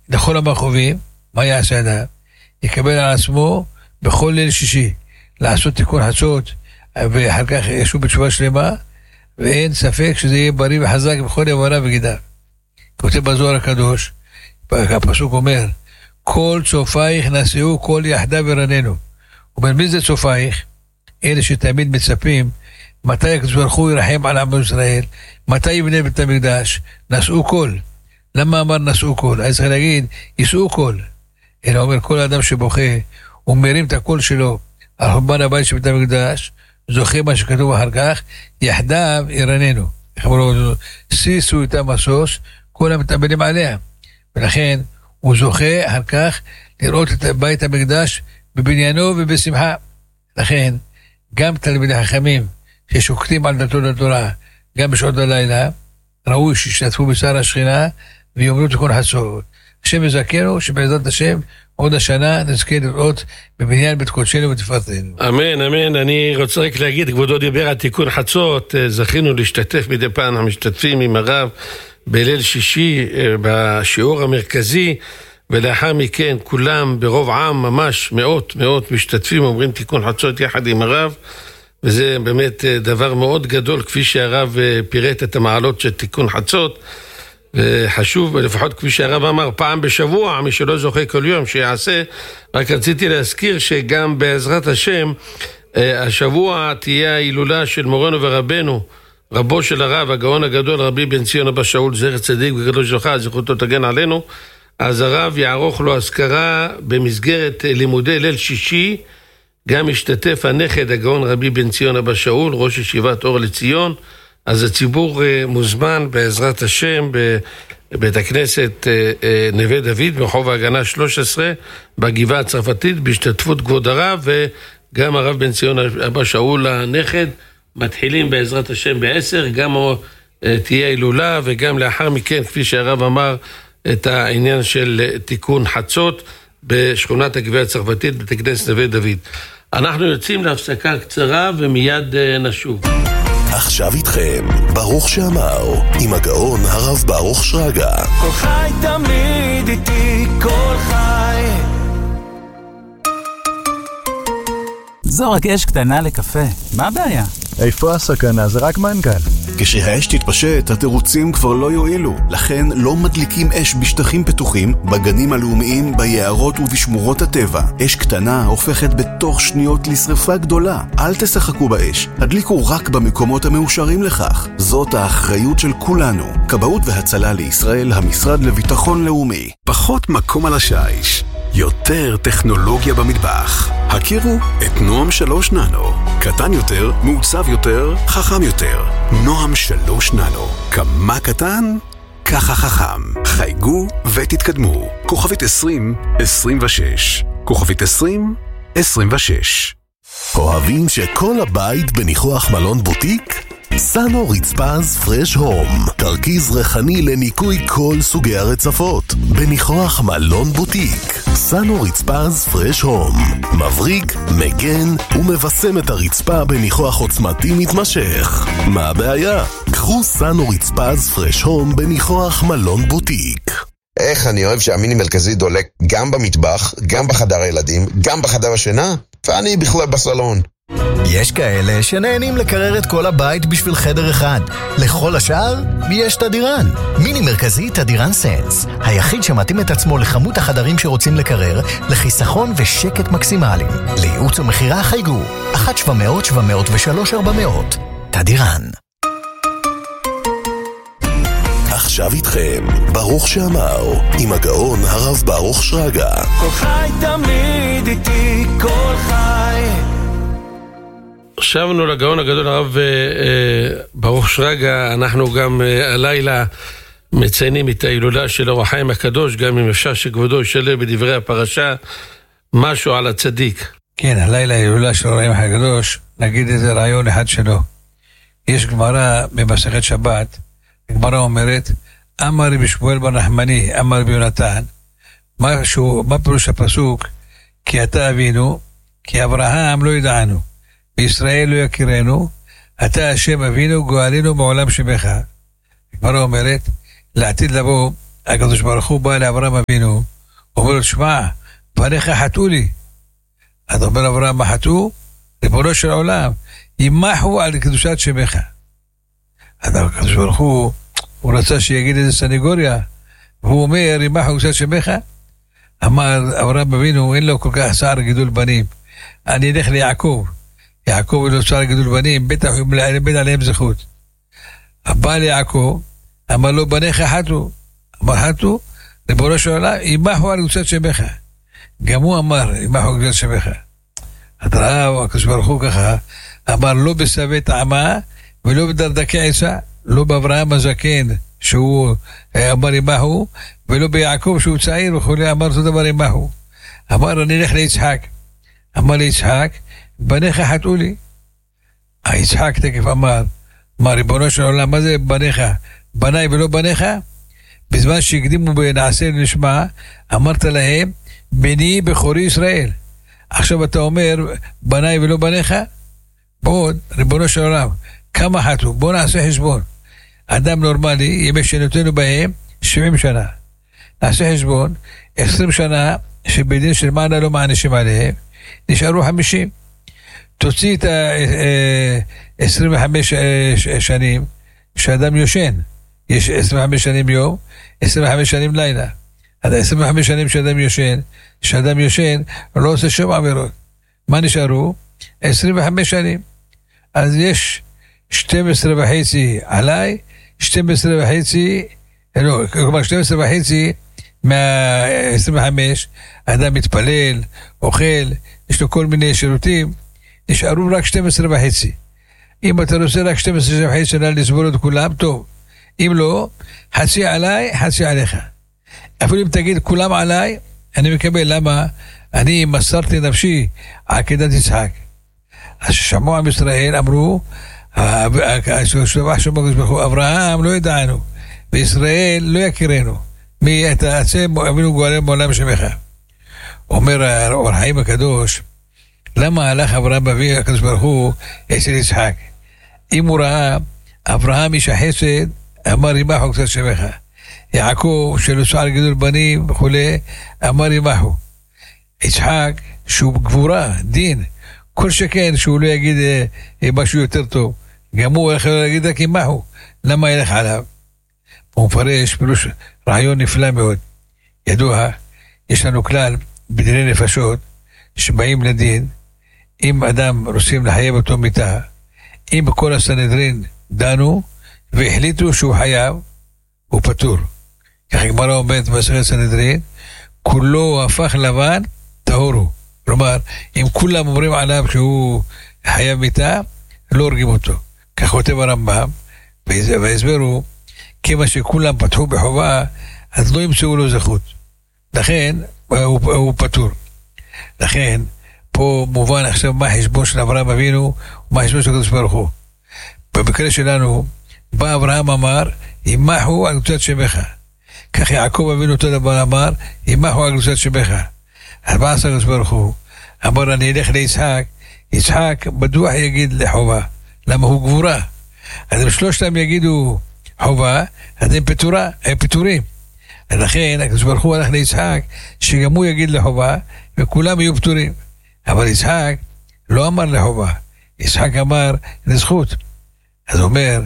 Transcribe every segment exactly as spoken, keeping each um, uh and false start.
לכל המרחובים, מה יעשה אדם? יקבל על עצמו בכל ליל שישי, לעשות תיקון חצות, ואחר כך ישוב בתשובה שלמה, ואין ספק שזה יהיה בריא וחזק בכל ימונה וגידה. כותב בזוהר הקדוש, הפסוק אומר, כל צופייך נשאו כל יחדיו ירננו. אומר, מי זה צופייך? אלה שתמיד מצפים, מתי הקדוש ברוך הוא ירחם על עם ישראל, מתי יבנה בית המקדש, נשאו כל. למה אמר נשאו כל? אז צריך להגיד, ישאו כל. אלא אומר, כל אדם שבוכה, הוא מרים את הקול שלו, על חורבן הבית של בית המקדש, זוכה מה שכתוב אחר כך, יחדיו ירננו. סיסו איתם הסוס, כל המתאבלים עליה. ולכן הוא זוכה אחר כך לראות את בית המקדש בבניינו ובשמחה. לכן גם תלמידי חכמים ששוקטים על דתו לתורה, גם בשעות הלילה, ראוי שישתתפו בצער השכינה ויאמרו תיקון חצות. השם יזכנו שבעזרת השם עוד השנה נזכה לראות בבניין בית קודשנו ותפארתנו. אמן, אמן. אני רוצה רק להגיד, כבודו דיבר על תיקון חצות, זכינו להשתתף מדי פעם, אנחנו משתתפים עם הרב בליל שישי בשיעור המרכזי, ולאחר מכן כולם ברוב עם ממש מאות מאות משתתפים, אומרים תיקון חצות יחד עם הרב, וזה באמת דבר מאוד גדול, כפי שהרב פירט את המעלות של תיקון חצות, וחשוב, לפחות כפי שהרב אמר, פעם בשבוע, מי שלא זוכה כל יום שיעשה. רק רציתי להזכיר שגם בעזרת השם, השבוע תהיה ההילולה של מורנו ורבנו, רבו של הרב, הגאון הגדול, רבי בן ציון אבא שאול, זכר צדיק וקדוש לברכה, זכותו תגן עלינו. אז הרב יערוך לו אזכרה במסגרת לימודי ליל שישי, גם השתתף הנכד הגאון רבי בן ציון אבא שאול, ראש ישיבת אור לציון. אז הציבור מוזמן בעזרת השם בבית הכנסת נווה דוד ברחוב ההגנה שלוש עשרה בגבעה הצרפתית, בהשתתפות כבוד הרב וגם הרב בן ציון אבא שאול הנכד. מתחילים בעזרת השם בעשר, גם תהיה הילולה וגם לאחר מכן, כפי שהרב אמר, את העניין של תיקון חצות בשכונת הגבעה הצרפתית בית הכנסת נווה דוד. אנחנו יוצאים להפסקה קצרה ומיד נשוב. עכשיו איתכם, ברוך שאמר, עם הגאון הרב ברוך שרגא. כל חי תמיד איתי, כל חי. זו רק אש קטנה לקפה, מה הבעיה? איפה הסכנה? זה רק מנכ"ל. כשהאש תתפשט, התירוצים כבר לא יועילו. לכן לא מדליקים אש בשטחים פתוחים, בגנים הלאומיים, ביערות ובשמורות הטבע. אש קטנה הופכת בתוך שניות לשריפה גדולה. אל תשחקו באש, הדליקו רק במקומות המאושרים לכך. זאת האחריות של כולנו. כבאות והצלה לישראל, המשרד לביטחון לאומי. פחות מקום על השיש, יותר טכנולוגיה במטבח. הכירו את נועם שלוש ננו. קטן יותר, מעוצב יותר, חכם יותר. נועם שלוש ננו. כמה קטן? ככה חכם. חייגו ותתקדמו. כוכבית עשרים עשרים ושש. כוכבית עשרים עשרים ושש. אוהבים שכל הבית בניחוח מלון בוטיק? סאנו רצפז פרש הום, תרכיז ריחני לניקוי כל סוגי הרצפות בניחוח מלון בוטיק. סאנו רצפז פרש הום מבריק, מגן ומבסם את הרצפה בניחוח עוצמתי מתמשך. מה הבעיה? קחו סאנו רצפז פרש הום בניחוח מלון בוטיק. איך אני אוהב שהמיני מרכזי דולק גם במטבח, גם בחדר הילדים, גם בחדר השינה, ואני בכלל בסלון. יש כאלה שנהנים לקרר את כל הבית בשביל חדר אחד. לכל השאר יש תדירן. מיני מרכזי תדירן סנס, היחיד שמתאים את עצמו לכמות החדרים שרוצים לקרר, לחיסכון ושקט מקסימליים. לייעוץ ומחירה חייגו אחת שבע מאות שבע מאות ושלוש ארבע מאות. תדירן. עכשיו איתכם, ברוך שאמר, עם הגאון הרב ברוך שרגא. כל חי תמיד איתי, כל חי. שבנו לגאון הגדול הרב ברוך שרגא. אנחנו גם הלילה מציינים את ההילולה של אור החיים הקדוש, גם אם אפשר שכבודו ישלב בדברי הפרשה משהו על הצדיק. כן, הלילה ההילולה של אור החיים הקדוש, נגיד איזה רעיון אחד שלו. יש גמרא במסכת שבת, הגמרא אומרת, אמר רבי שמואל בן נחמני, אמר רבי יונתן, משהו, מה פירוש הפסוק? כי אתה אבינו, כי אברהם לא ידענו, בישראל לא יכירנו, אתה השם אבינו גואלינו מעולם שמך. הגמרא אומרת, לעתיד לבוא, הקדוש ברוך הוא בא לאברהם אבינו, אומר לו, שמע, פניך חטאו לי. אז אומר אברהם, מה חטאו? ריבונו של עולם, ימחו על קדושת שמך. אז הקדוש ברוך הוא, הוא רצה שיגיד איזה סניגוריה, והוא אומר, ימחו על קדושת שמך. אמר אברהם אבינו, אין לו כל כך שער גידול בנים, אני אלך ליעקב. יעקב אין לו שער גידול בנים, בטח הוא מלמד עליהם זכות. בא ליעקב, אמר לו, בניך חטאו. אמר חטאו, ריבונו של עולם, ימחו על קדושת שמך. גם הוא אמר, ימחו על קדושת שמך. אז ראה הקדוש ברוך הוא ככה, אמר, לא בסבי טעמה ולא בדרדקי עיסה, לא באברהם הזקן שהוא אמר ימחו, ולא ביעקב שהוא צעיר וכולי, אמר אותו דבר ימחו. אמר, אני אלך ליצחק. אמר ליצחק, בניך חטאו לי. היצחק תקף אמר, מה ריבונו של עולם, מה זה בניך? בניי ולא בניך? בזמן שהקדימו בנעשה ונשמע, אמרת להם, בני בכורי ישראל. עכשיו אתה אומר, בניי ולא בניך? בעוד, ריבונו של עולם, כמה חטאו? בוא נעשה חשבון. אדם נורמלי, ימי שנותנו בהם, שבעים שנה. נעשה חשבון, עשרים שנה, שבדין של מעלה לא מענישים עליהם, נשארו חמישים. תוציא את ה-עשרים וחמש שנים, שאדם יושן. יש עשרים וחמש שנים יום, עשרים וחמש שנים לילה. עד עשרים וחמש שנים שאדם יושן, שאדם יושן, לא עושה שום עבירות. מה נשארו? עשרים וחמש שנים. אז יש שתים עשרה וחצי עליי, שתים עשרה וחצי, לא, כלומר שתים עשרה וחצי מה-עשרים וחמש, האדם מתפלל, אוכל, יש לו כל מיני שירותים, נשארו רק שתים עשרה וחצי. אם אתה רוצה רק שתים עשרה וחצי שנה לסבול את כולם, טוב. אם לא, חצי עליי, חצי עליך. אפילו אם תגיד כולם עליי, אני מקבל. למה? אני מסרתי נפשי על עקדת יצחק. אז ששמעו עם ישראל, אמרו, אברהם לא ידענו, וישראל לא יכירנו. מי אתה עצם, אבינו גואלם מעולם שמך. אומר האור החיים הקדוש, למה הלך אברהם אבינו הקדוש ברוך הוא אצל יצחק? אם הוא ראה, אברהם איש החסד, אמר ימחו קצת שמך. יעקב שלו שער גידול בנים וכולי, אמר ימחו. יצחק שהוא גבורה, דין, כל שכן שהוא לא יגיד אה, משהו יותר טוב, גם הוא יכול להגיד רק ימחו. למה ילך עליו? הוא מפרש פירוש רעיון נפלא מאוד. ידוע, יש לנו כלל בדיני נפשות שבאים לדין, אם אדם רוצים לחייב אותו מיתה, אם בכל הסנהדרין דנו והחליטו שהוא חייב, הוא פטור. כך הגמרא אומרת במסכת סנהדרין, כולו הפך לבן, טהור הוא. כלומר, אם כולם אומרים עליו שהוא חייב מיתה, לא הורגים אותו. כך כותב הרמב"ם, והסברו, כמה שכולם פתחו בחובה, אז לא ימצאו לו זכות. לכן, הוא, הוא פטור. לכן, פה מובן עכשיו מה החשבון של אברהם אבינו, ומה החשבון של הקדוש ברוך הוא. במקרה שלנו, בא אברהם אמר, ימחו על קדושת שמך. כך יעקב אבינו אותו דבר אמר, ימחו על קדושת שמך. אז בא עשה הקדוש ברוך הוא, אמר אני אלך ליצחק, יצחק בטוח יגיד לחובה, למה הוא גבורה. אז אם שלושתם יגידו חובה, אז הם פטורה, הם פטורים. לכן הקדוש ברוך הוא הלך ליצחק, שגם הוא יגיד לחובה, וכולם יהיו פטורים. אבל יצחק לא אמר לחובה, יצחק אמר לזכות. אז הוא אומר,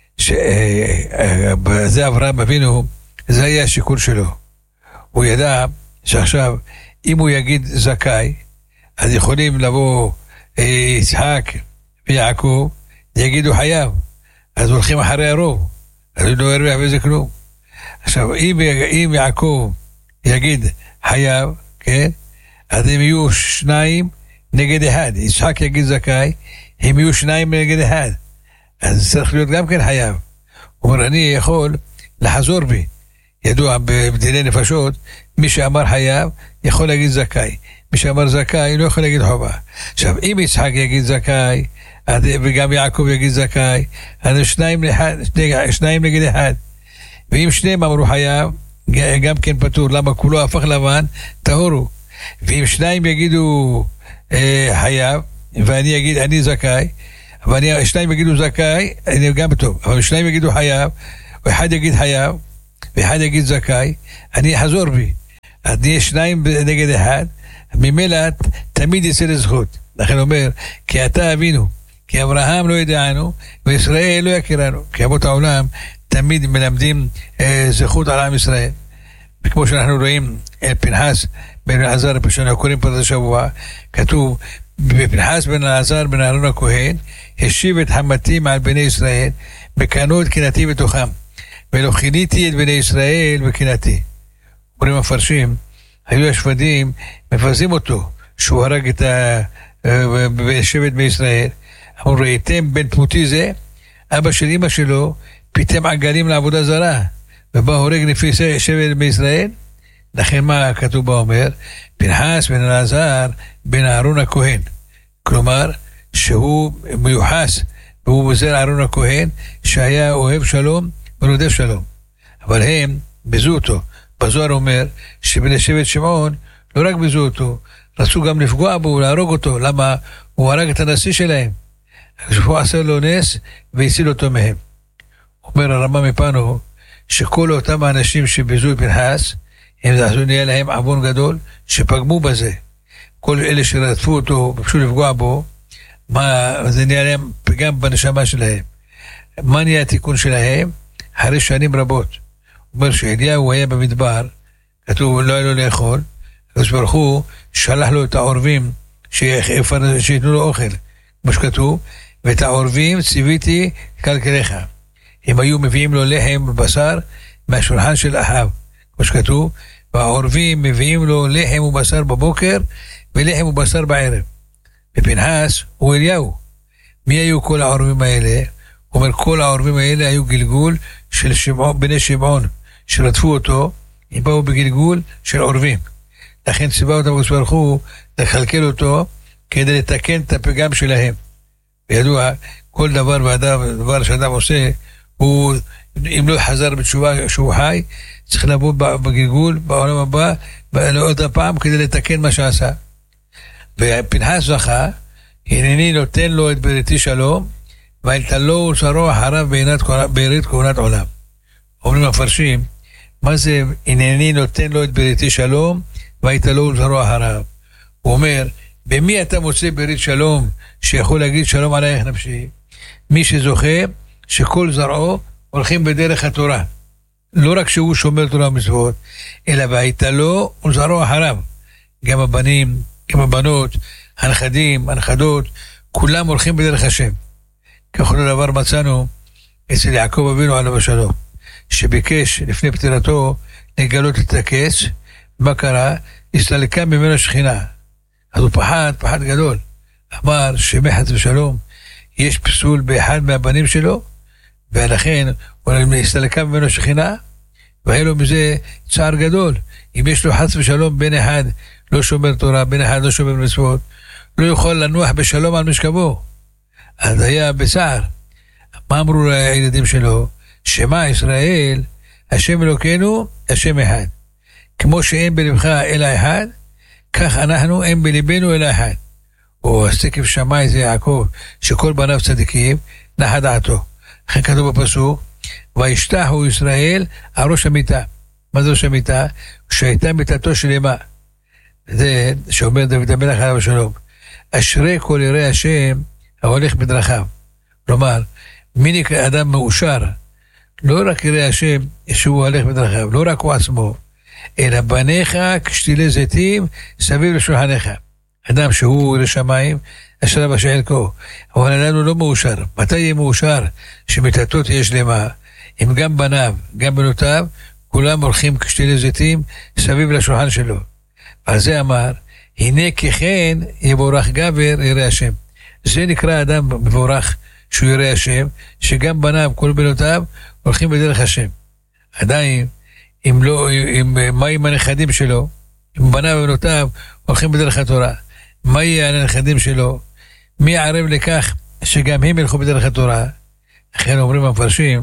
שזה אברהם אבינו, זה היה השיקול שלו. הוא ידע שעכשיו, אם הוא יגיד זכאי, אז יכולים לבוא יצחק ויעקב, יגידו חייב, אז הולכים אחרי הרוב, אז הוא לא ירוויח בזה כלום. עכשיו, אם, אם יעקב יגיד חייב, כן, אז הם יהיו שניים נגד אחד. יצחק יגיד זכאי, הם יהיו שניים נגד אחד. אז צריך להיות גם כן חייב. הוא אומר, אני יכול לחזור בי. ידוע בדיני נפשות, מי שאמר חייב, יכול להגיד זכאי. מי שאמר זכאי, לא יכול להגיד חובה. עכשיו, אם יצחק יגיד זכאי, וגם יעקב יגיד זכאי, אז שניים, לחד, שני, שניים נגד אחד. ואם שניהם אמרו חייב, גם כן פטור. למה כולו הפך לבן, טהור הוא. ואם שניים יגידו אה, חייב, ואני אגיד, אני זכאי, אבל שניים יגידו זכאי, אני גם טוב. אבל שניים יגידו חייב, ואחד יגיד חייב, ואחד יגיד זכאי, אני אחזור בי. אז נהיה שניים נגד אחד, ממילא תמיד יצא לזכות. לכן אומר, כי אתה אבינו, כי אברהם לא ידענו, וישראל לא יכירנו. כי אבות העולם תמיד מלמדים אה, זכות על עם ישראל. וכמו שאנחנו רואים, אל פנחס בן אלעזר, שאנחנו קוראים פרשת השבוע, כתוב, בפנחס בן אלעזר בן אהרון הכהן, השיב את חמתי מעל בני ישראל, וקנו את קנאתי בתוכם, ולא כיניתי את בני ישראל בקנאתי. אומרים המפרשים, היו השפדים מפזים אותו, שהוא הרג את השבט בישראל. אמרו, ראיתם בן תמותי זה? אבא של אמא שלו פיתם עגלים לעבודה זרה, ובא הורג לפי שבט בישראל. לכן מה כתוב בה אומר? פנחס בן אלעזר בן אהרון הכהן. כלומר, שהוא מיוחס, והוא מזר אהרון הכהן, שהיה אוהב שלום ורודף שלום. אבל הם בזו אותו. בזוהר אומר שבני שבט שמעון לא רק בזו אותו, רצו גם לפגוע בו ולהרוג אותו. למה? הוא הרג את הנשיא שלהם. הוא עשה לו נס והציל אותו מהם. אומר הרמב"ם מפנו שכל אותם האנשים שבזו את פנחס, הם עשו נהיה להם עוון גדול שפגמו בזה. כל אלה שרדפו אותו ובקשו לפגוע בו, מה, זה נהיה להם פגם בנשמה שלהם. מה נהיה התיקון שלהם? אחרי שנים רבות. הוא אומר שאליהו היה במדבר, כתוב לא היה לו לאכול, אז ברוך הוא שלח לו את העורבים שיתנו לו אוכל, כמו שכתוב, ואת העורבים ציוויתי כלכלך. הם היו מביאים לו לחם ובשר מהשולחן של אחאב, כמו שכתוב, והעורבים מביאים לו לחם ובשר בבוקר ולחם ובשר בערב. בפנחס הוא אליהו. מי היו כל העורבים האלה? הוא אומר כל העורבים האלה היו גלגול של שמעון, בני שמעון שרדפו אותו, הם באו בגלגול של עורבים. לכן ציווה אותם הקדוש ברוך הוא לכלכל אותו כדי לתקן את הפגם שלהם. וידוע, כל דבר ואדם, דבר שאדם עושה, הוא, אם לא חזר בתשובה שהוא חי, צריך לבוא בגלגול, בעולם הבא, לעוד הפעם כדי לתקן מה שעשה. ופנחס זכה, הנני נותן לו את בריתי שלום, ואלתלו ושרו אחריו בעירית כהונת עולם. אומרים המפרשים, מה זה הנני נותן לו את בריתי שלום, ואלתלו ושרו אחריו? הוא אומר, במי אתה מוצא ברית שלום, שיכול להגיד שלום עלייך נפשי? מי שזוכה, שכל זרעו הולכים בדרך התורה. לא רק שהוא שומר תורה ומצוות, אלא ואלתלו ושרו אחריו. גם הבנים, גם הבנות, הנכדים, הנכדות, כולם הולכים בדרך השם. כך אותו דבר מצאנו אצל יעקב אבינו עליו השלום, שביקש לפני פטירתו לגלות את הכס. מה קרה? הסתלקה ממנו שכינה. אז הוא פחד, פחד גדול. אמר שמחת ושלום, יש פסול באחד מהבנים שלו, ולכן הוא הסתלקה ממנו שכינה, והיה לו מזה צער גדול. אם יש לו חס ושלום בן אחד לא שומר תורה, בן אחד לא שומר מצוות, לא יכול לנוח בשלום על משכבו. אז היה בצער. מה אמרו לילדים שלו? שמע ישראל, השם אלוקינו, השם אחד. כמו שאין בלבך אלא אחד, כך אנחנו אין בלבנו אלא אחד. או הסתקף שמע זה יעקב, שכל בניו צדיקים, נחה דעתו. לכן כתוב בפסוק, וישתחו ישראל על ראש המיטה. מה זה ראש המיטה? שהייתה מיטתו של אמה. זה שאומר דוד המלך עליו השלום, אשרי כל יראי השם ההולך בדרכיו. כלומר, מי נקרא אדם מאושר? לא רק יראי השם שהוא הולך בדרכיו, לא רק הוא עצמו, אלא בניך כשתילי זיתים סביב לשולחניך. אדם שהוא ירא שמיים, אשריו אשר חלקו. אבל אדם לא מאושר. מתי יהיה מאושר? שמיטתו תהיה שלמה. אם גם בניו, גם בנותיו, כולם הולכים כשתילי זיתים סביב לשולחן שלו. על זה אמר, הנה ככן יבורך גבר ירא השם. זה נקרא אדם מבורך שהוא ירא השם, שגם בניו, כל בנותיו, הולכים בדרך השם. עדיין, אם לא, אם, מה עם הנכדים שלו? אם בניו ובנותיו הולכים בדרך התורה. מה יהיה הנכדים שלו? מי יערב לכך שגם הם ילכו בדרך התורה? לכן אומרים המפרשים,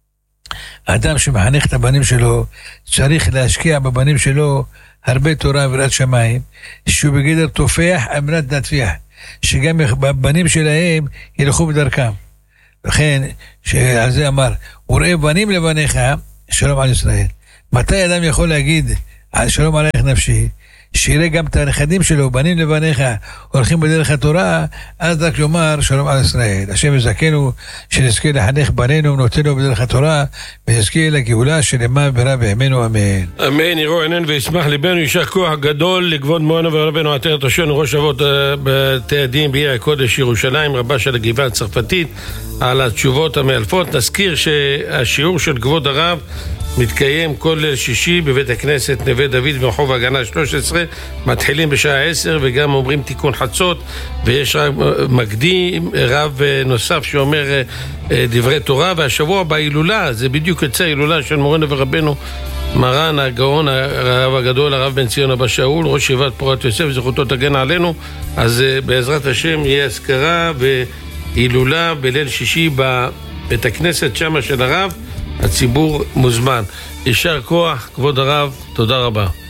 האדם שמחנך את הבנים שלו, צריך להשקיע בבנים שלו הרבה תורה ויראת שמיים, שהוא בגדר תופח על מנת להצליח, שגם הבנים שלהם ילכו בדרכם. לכן, שעל זה אמר, וראה בנים לבניך, שלום על ישראל. מתי אדם יכול להגיד על שלום עליך נפשי, שיראה גם את הנכדים שלו, בנים לבניך, הולכים בדרך התורה, אז רק לומר שלום על ישראל. השם יזכנו שנזכה לחנך בנינו ונותנו בדרך התורה, ונזכה לגאולה שלמה ברא בימינו, אמן. אמן, יראו עינינו וישמח ליבנו, יישר כוח גדול לכבוד מורנו ורבנו עטרת ראשנו, ראש אבות בתי הדין בעיר הקודש ירושלים, רבה של הגבעה הצרפתית, על התשובות המאלפות. נזכיר שהשיעור של כבוד הרב מתקיים כל ליל שישי בבית הכנסת נווה דוד ברחוב הגנה שלוש עשרה, מתחילים בשעה עשר, וגם אומרים תיקון חצות, ויש רב מקדים, רב נוסף שאומר דברי תורה. והשבוע בהילולה, זה בדיוק יצא הילולה של מורנו ורבנו מרן הגאון הרב הגדול הרב בן ציון אבא שאול, ראש ישיבת פורת יוסף, זכותו תגן עלינו. אז בעזרת השם יהיה אזכרה והילולה בליל שישי בבית הכנסת שמה של הרב, הציבור מוזמן. יישר כוח, כבוד הרב, תודה רבה.